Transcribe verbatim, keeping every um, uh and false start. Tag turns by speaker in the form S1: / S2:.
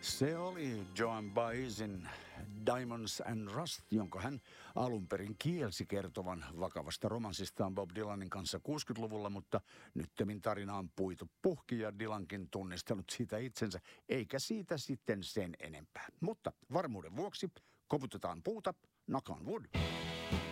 S1: Se oli Joan Baezin Diamonds and Rust, jonka hän alun perin kielsi kertovan vakavasta romanssistaan Bob Dylanin kanssa kuusikymmentäluvulla, mutta nyttemmin tarina on puitu puhki ja Dylankin tunnistanut siitä itsensä, eikä siitä sitten sen enempää. Mutta varmuuden vuoksi koputetaan puuta, knock on wood.